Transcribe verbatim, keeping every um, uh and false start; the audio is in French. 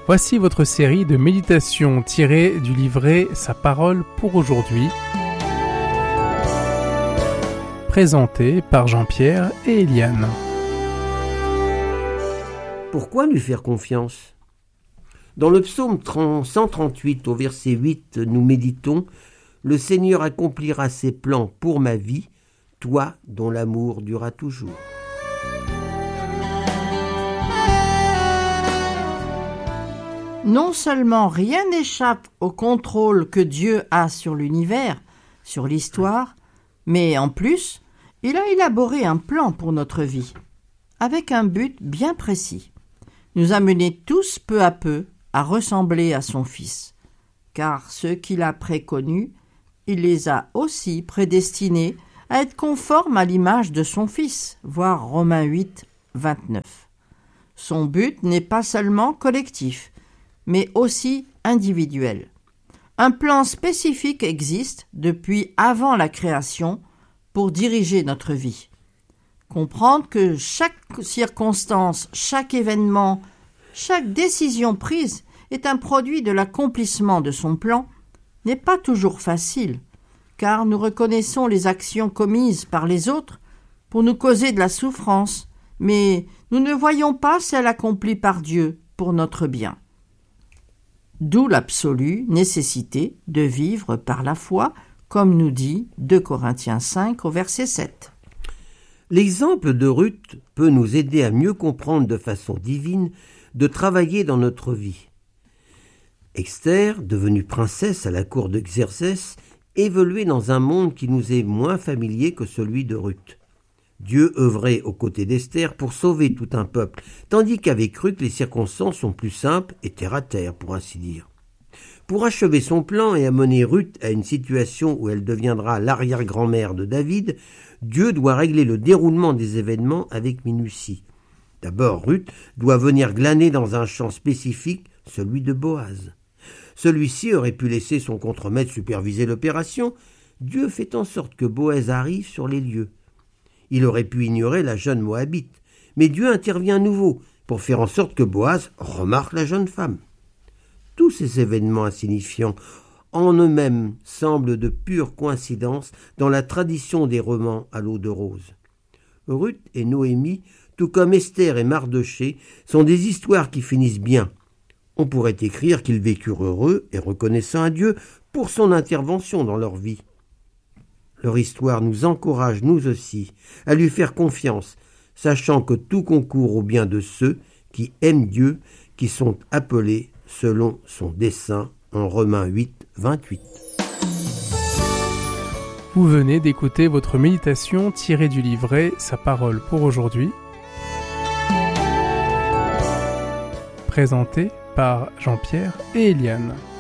Voici votre série de méditations tirées du livret Sa parole pour aujourd'hui, présentée par Jean-Pierre et Eliane. Pourquoi lui faire confiance ? Dans le psaume cent trente-huit, au verset huit, nous méditons « Le Seigneur accomplira ses plans pour ma vie, toi dont l'amour durera toujours. » Non seulement rien n'échappe au contrôle que Dieu a sur l'univers, sur l'histoire, mais en plus, il a élaboré un plan pour notre vie, avec un but bien précis, nous amener tous peu à peu à ressembler à son Fils, car ceux qu'il a préconnus, il les a aussi prédestinés à être conformes à l'image de son Fils, voir Romains huit, vingt-neuf. Son but n'est pas seulement collectif, mais aussi individuel. Un plan spécifique existe depuis avant la création pour diriger notre vie. Comprendre que chaque circonstance, chaque événement, chaque décision prise est un produit de l'accomplissement de son plan n'est pas toujours facile, car nous reconnaissons les actions commises par les autres pour nous causer de la souffrance, mais nous ne voyons pas celles accomplies par Dieu pour notre bien. D'où l'absolue nécessité de vivre par la foi, comme nous dit deux Corinthiens cinq au verset sept. L'exemple de Ruth peut nous aider à mieux comprendre de façon divine de travailler dans notre vie. Esther, devenue princesse à la cour de Xerxès, évoluait dans un monde qui nous est moins familier que celui de Ruth. Dieu œuvrait aux côtés d'Esther pour sauver tout un peuple, tandis qu'avec Ruth, les circonstances sont plus simples et terre à terre, pour ainsi dire. Pour achever son plan et amener Ruth à une situation où elle deviendra l'arrière-grand-mère de David, Dieu doit régler le déroulement des événements avec minutie. D'abord, Ruth doit venir glaner dans un champ spécifique, celui de Boaz. Celui-ci aurait pu laisser son contremaître superviser l'opération. Dieu fait en sorte que Boaz arrive sur les lieux. Il aurait pu ignorer la jeune Moabite, mais Dieu intervient à nouveau pour faire en sorte que Boaz remarque la jeune femme. Tous ces événements insignifiants en eux-mêmes semblent de pure coïncidence dans la tradition des romans à l'eau de rose. Ruth et Noémie, tout comme Esther et Mardochée, sont des histoires qui finissent bien. On pourrait écrire qu'ils vécurent heureux et reconnaissants à Dieu pour son intervention dans leur vie. Leur histoire nous encourage, nous aussi, à lui faire confiance, sachant que tout concourt au bien de ceux qui aiment Dieu, qui sont appelés selon son dessein en Romains huit, vingt-huit. Vous venez d'écouter votre méditation tirée du livret Sa parole pour aujourd'hui, présentée par Jean-Pierre et Eliane.